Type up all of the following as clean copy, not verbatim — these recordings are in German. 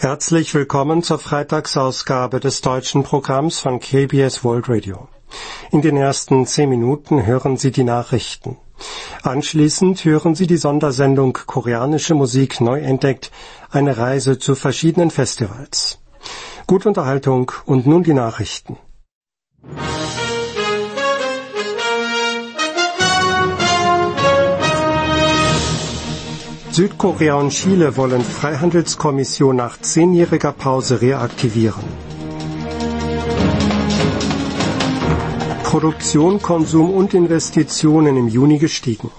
Herzlich willkommen zur Freitagsausgabe des deutschen Programms von KBS World Radio. In den ersten 10 Minuten hören Sie die Nachrichten. Anschließend hören Sie die Sondersendung Koreanische Musik neu entdeckt, eine Reise zu verschiedenen Festivals. Gute Unterhaltung und nun die Nachrichten. Südkorea und Chile wollen Freihandelskommission nach 10-jähriger Pause reaktivieren. Produktion, Konsum und Investitionen im Juni gestiegen.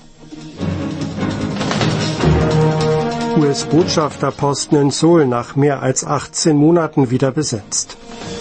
US-Botschafterposten in Seoul nach mehr als 18 Monaten wieder besetzt.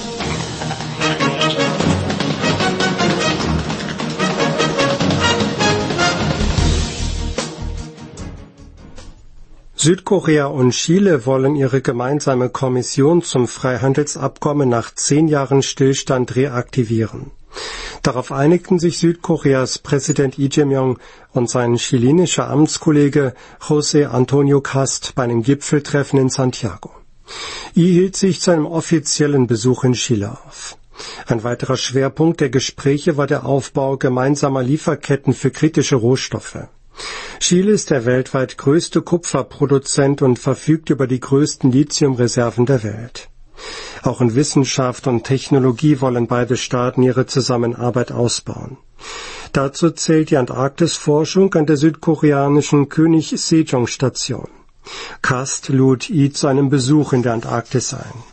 Südkorea und Chile wollen ihre gemeinsame Kommission zum Freihandelsabkommen nach 10 Jahren Stillstand reaktivieren. Darauf einigten sich Südkoreas Präsident Lee Jae-myung und sein chilenischer Amtskollege José Antonio Cast bei einem Gipfeltreffen in Santiago. Lee hielt sich zu einem offiziellen Besuch in Chile auf. Ein weiterer Schwerpunkt der Gespräche war der Aufbau gemeinsamer Lieferketten für kritische Rohstoffe. Chile ist der weltweit größte Kupferproduzent und verfügt über die größten Lithiumreserven der Welt. Auch in Wissenschaft und Technologie wollen beide Staaten ihre Zusammenarbeit ausbauen. Dazu zählt die Antarktisforschung an der südkoreanischen König Sejong-Station. Cast lud Lee zu einem Besuch in der Antarktis ein.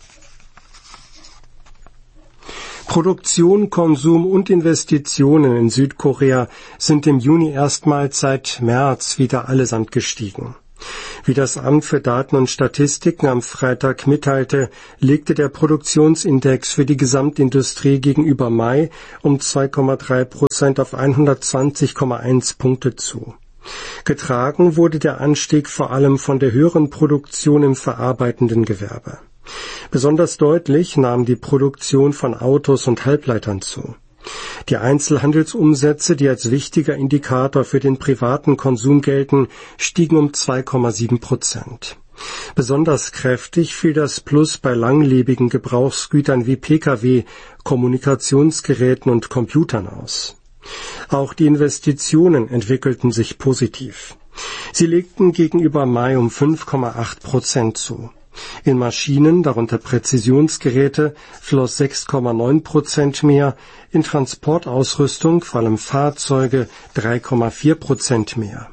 Produktion, Konsum und Investitionen in Südkorea sind im Juni erstmals seit März wieder allesamt gestiegen. Wie das Amt für Daten und Statistiken am Freitag mitteilte, legte der Produktionsindex für die Gesamtindustrie gegenüber Mai um 2,3% auf 120,1 Punkte zu. Getragen wurde der Anstieg vor allem von der höheren Produktion im verarbeitenden Gewerbe. Besonders deutlich nahm die Produktion von Autos und Halbleitern zu. Die Einzelhandelsumsätze, die als wichtiger Indikator für den privaten Konsum gelten, stiegen um 2,7%. Besonders kräftig fiel das Plus bei langlebigen Gebrauchsgütern wie Pkw, Kommunikationsgeräten und Computern aus. Auch die Investitionen entwickelten sich positiv. Sie legten gegenüber Mai um 5,8% zu. In Maschinen, darunter Präzisionsgeräte, floss 6,9% mehr, in Transportausrüstung, vor allem Fahrzeuge, 3,4% mehr.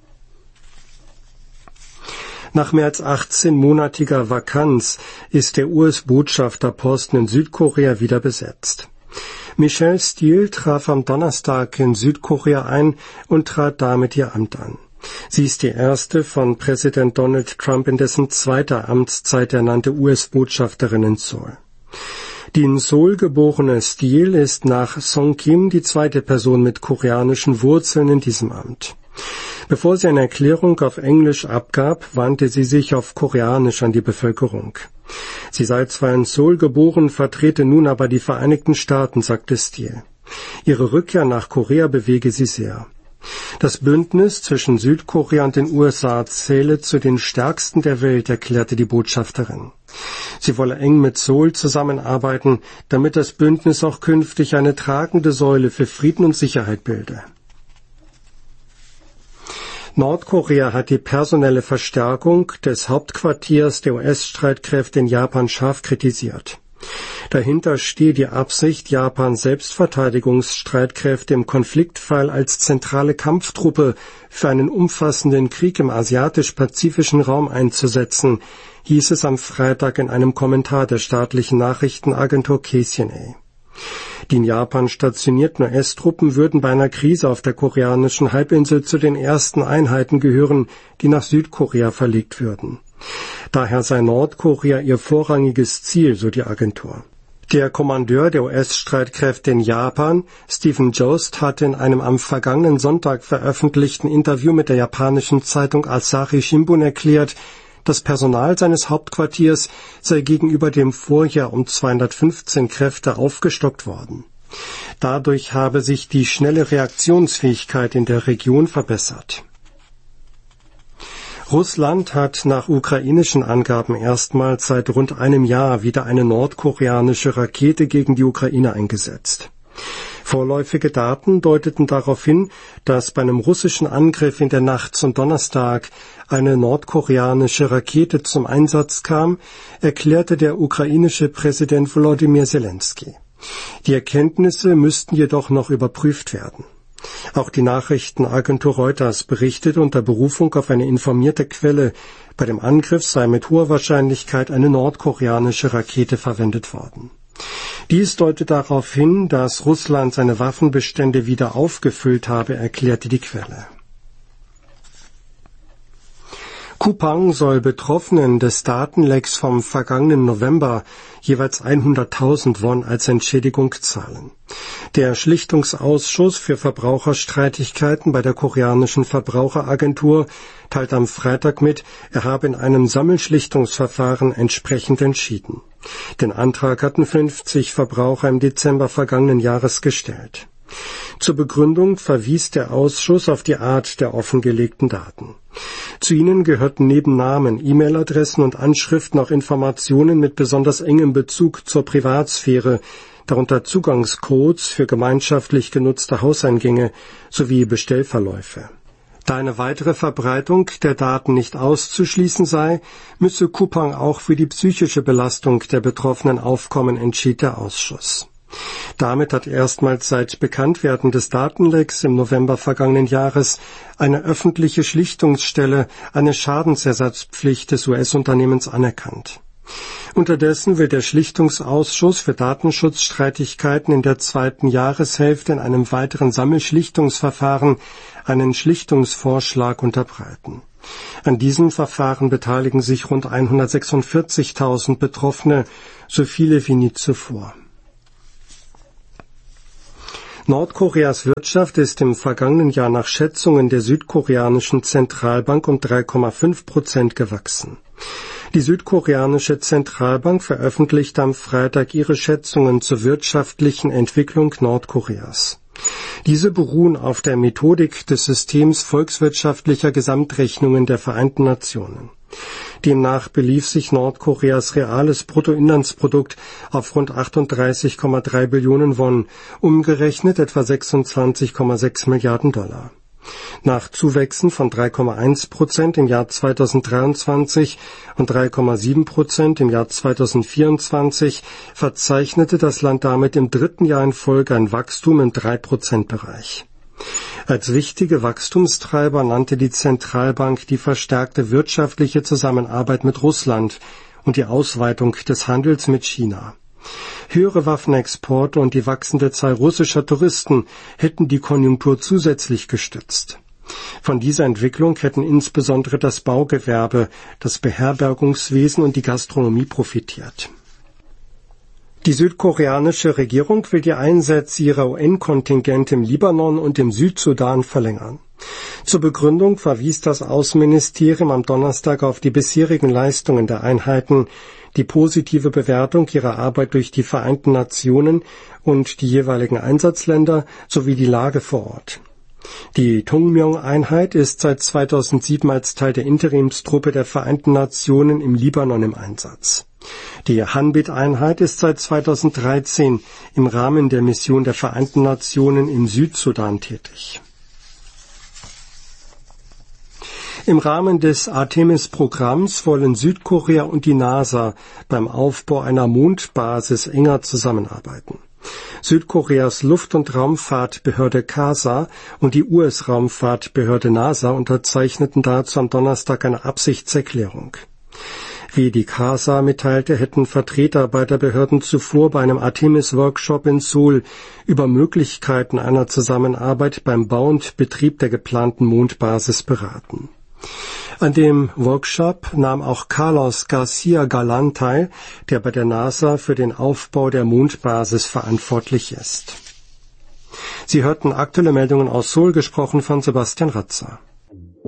Nach mehr als 18-monatiger Vakanz ist der US-Botschafterposten in Südkorea wieder besetzt. Michelle Steele traf am Donnerstag in Südkorea ein und trat damit ihr Amt an. Sie ist die erste von Präsident Donald Trump in dessen zweiter Amtszeit ernannte US-Botschafterin in Seoul. Die in Seoul geborene Steele ist nach Song Kim die zweite Person mit koreanischen Wurzeln in diesem Amt. Bevor sie eine Erklärung auf Englisch abgab, wandte sie sich auf Koreanisch an die Bevölkerung. Sie sei zwar in Seoul geboren, vertrete nun aber die Vereinigten Staaten, sagte Steele. Ihre Rückkehr nach Korea bewege sie sehr. Das Bündnis zwischen Südkorea und den USA zähle zu den stärksten der Welt, erklärte die Botschafterin. Sie wolle eng mit Seoul zusammenarbeiten, damit das Bündnis auch künftig eine tragende Säule für Frieden und Sicherheit bilde. Nordkorea hat die personelle Verstärkung des Hauptquartiers der US-Streitkräfte in Japan scharf kritisiert. Dahinter stehe die Absicht, Japans Selbstverteidigungsstreitkräfte im Konfliktfall als zentrale Kampftruppe für einen umfassenden Krieg im asiatisch-pazifischen Raum einzusetzen, hieß es am Freitag in einem Kommentar der staatlichen Nachrichtenagentur KCNA. Die in Japan stationierten US-Truppen würden bei einer Krise auf der koreanischen Halbinsel zu den ersten Einheiten gehören, die nach Südkorea verlegt würden. Daher sei Nordkorea ihr vorrangiges Ziel, so die Agentur. Der Kommandeur der US-Streitkräfte in Japan, Stephen Jost, hatte in einem am vergangenen Sonntag veröffentlichten Interview mit der japanischen Zeitung Asahi Shimbun erklärt, das Personal seines Hauptquartiers sei gegenüber dem Vorjahr um 215 Kräfte aufgestockt worden. Dadurch habe sich die schnelle Reaktionsfähigkeit in der Region verbessert. Russland hat nach ukrainischen Angaben erstmals seit rund einem Jahr wieder eine nordkoreanische Rakete gegen die Ukraine eingesetzt. Vorläufige Daten deuteten darauf hin, dass bei einem russischen Angriff in der Nacht zum Donnerstag eine nordkoreanische Rakete zum Einsatz kam, erklärte der ukrainische Präsident Volodymyr Zelensky. Die Erkenntnisse müssten jedoch noch überprüft werden. Auch die Nachrichtenagentur Reuters berichtet unter Berufung auf eine informierte Quelle, bei dem Angriff sei mit hoher Wahrscheinlichkeit eine nordkoreanische Rakete verwendet worden. Dies deutet darauf hin, dass Russland seine Waffenbestände wieder aufgefüllt habe, erklärte die Quelle. Kupang soll Betroffenen des Datenlecks vom vergangenen November jeweils 100.000 Won als Entschädigung zahlen. Der Schlichtungsausschuss für Verbraucherstreitigkeiten bei der koreanischen Verbraucheragentur teilt am Freitag mit, er habe in einem Sammelschlichtungsverfahren entsprechend entschieden. Den Antrag hatten 50 Verbraucher im Dezember vergangenen Jahres gestellt. Zur Begründung verwies der Ausschuss auf die Art der offengelegten Daten. Zu ihnen gehörten neben Namen, E-Mail-Adressen und Anschriften auch Informationen mit besonders engem Bezug zur Privatsphäre, darunter Zugangscodes für gemeinschaftlich genutzte Hauseingänge sowie Bestellverläufe. Da eine weitere Verbreitung der Daten nicht auszuschließen sei, müsse Kupang auch für die psychische Belastung der Betroffenen aufkommen, entschied der Ausschuss. Damit hat erstmals seit Bekanntwerden des Datenlecks im November vergangenen Jahres eine öffentliche Schlichtungsstelle eine Schadensersatzpflicht des US-Unternehmens anerkannt. Unterdessen will der Schlichtungsausschuss für Datenschutzstreitigkeiten in der zweiten Jahreshälfte in einem weiteren Sammelschlichtungsverfahren einen Schlichtungsvorschlag unterbreiten. An diesem Verfahren beteiligen sich rund 146.000 Betroffene, so viele wie nie zuvor. Nordkoreas Wirtschaft ist im vergangenen Jahr nach Schätzungen der südkoreanischen Zentralbank um 3,5% gewachsen. Die südkoreanische Zentralbank veröffentlichte am Freitag ihre Schätzungen zur wirtschaftlichen Entwicklung Nordkoreas. Diese beruhen auf der Methodik des Systems volkswirtschaftlicher Gesamtrechnungen der Vereinten Nationen. Demnach belief sich Nordkoreas reales Bruttoinlandsprodukt auf rund 38,3 Billionen Won, umgerechnet etwa 26,6 Milliarden Dollar. Nach Zuwächsen von 3,1% im Jahr 2023 und 3,7% im Jahr 2024 verzeichnete das Land damit im dritten Jahr in Folge ein Wachstum im 3%-Bereich. Als wichtige Wachstumstreiber nannte die Zentralbank die verstärkte wirtschaftliche Zusammenarbeit mit Russland und die Ausweitung des Handels mit China. Höhere Waffenexporte und die wachsende Zahl russischer Touristen hätten die Konjunktur zusätzlich gestützt. Von dieser Entwicklung hätten insbesondere das Baugewerbe, das Beherbergungswesen und die Gastronomie profitiert. Die südkoreanische Regierung will die Einsätze ihrer UN-Kontingente im Libanon und im Südsudan verlängern. Zur Begründung verwies das Außenministerium am Donnerstag auf die bisherigen Leistungen der Einheiten, die positive Bewertung ihrer Arbeit durch die Vereinten Nationen und die jeweiligen Einsatzländer sowie die Lage vor Ort. Die Tongmyong-Einheit ist seit 2007 als Teil der Interimstruppe der Vereinten Nationen im Libanon im Einsatz. Die Hanbit-Einheit ist seit 2013 im Rahmen der Mission der Vereinten Nationen im Südsudan tätig. Im Rahmen des Artemis-Programms wollen Südkorea und die NASA beim Aufbau einer Mondbasis enger zusammenarbeiten. Südkoreas Luft- und Raumfahrtbehörde KASA und die US-Raumfahrtbehörde NASA unterzeichneten dazu am Donnerstag eine Absichtserklärung. Wie die KASA mitteilte, hätten Vertreter beider Behörden zuvor bei einem Artemis-Workshop in Seoul über Möglichkeiten einer Zusammenarbeit beim Bau und Betrieb der geplanten Mondbasis beraten. An dem Workshop nahm auch Carlos Garcia Galan teil, der bei der NASA für den Aufbau der Mondbasis verantwortlich ist. Sie hörten aktuelle Meldungen aus Seoul, gesprochen von Sebastian Ratzer.